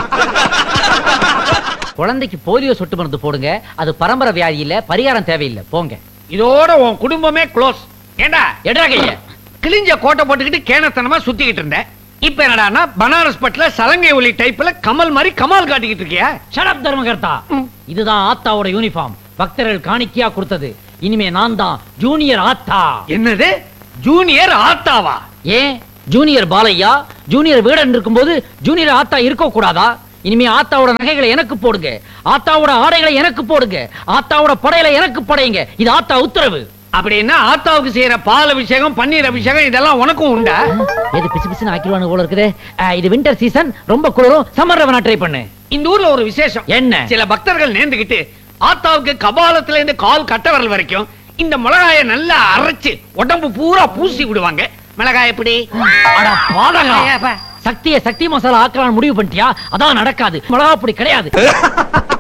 குழந்தைக்கு போலியோ சொட்டு மருந்து போடுங்க. அது பரம்பரை வியாதி இல்ல, பரிகாரம் தேவையில்லை. போங்க. இதோட உன் குடும்பமே க்ளோஸ். ஏண்டா எடா கைய கிழிஞ்ச கோட்டை போட்டுக்கிட்டு கேனத்தனமா சுத்திக்கிட்டு இருந்த. இப்ப என்னடான்னா பனாரஸ் பட்ல சலங்கை ஒலி டைப்ல கமல் மாதிரி கமால் காட்டிக்கிட்டு இருக்கியா? ஷட் தர்மகர்த்தா. இதுதான் ஆத்தாவோட யூனிஃபார்ம். பக்தர்கள் காணிக்கையா கொடுத்தது. இனிமே நான் தான் ஜூனியர் ஆத்தா. என்னது ஜூனியர் ஆத்தாவா? ஏன் ஜூனியர் பாலையா ஜூனியர் வீடன் இருக்கும்போது ஜூனியர் ஆத்தா இருக்க கூடாதா? இனிமே ஆத்தாவோட நகைகளை எனக்கு போடுங்க, ஆத்தாவோட ஆடைகளை எனக்கு போடுங்க, ஆத்தாவோட படையில எனக்கு படையுங்க. இது ஆத்தா உத்தரவு. அப்படின்னா ஆத்தாவுக்கு செய்யற பால் அபிஷேகம், பன்னீர் அபிஷேகம் இதெல்லாம் உனக்கும் உண்டா? எது பிசு பிசுன்னு ஆக்கிடுவானு போல இருக்குது. இது வின்டர் சீசன், ரொம்ப குளிரும். சம்மர்ல வேணா ட்ரை பண்ணு. இந்த ஊர்ல ஒரு விசேஷம் என்ன? சில பக்தர்கள் நேர்ந்துகிட்டு ஆத்தாவுக்கு கபாலத்துல இருந்து கால் கட்ட வரல் வரைக்கும் இந்த மிளகாய நல்லா அரைச்சு உடம்பு பூரா பூசி விடுவாங்க. மிளகாய் எப்படி? அட பாதகா. சக்தியை சக்தி மசாலா ஆக்கலான்னு முடிவு பண்ணிட்டியா? அதான் நடக்காது. மிளகா அப்படி கிடையாது.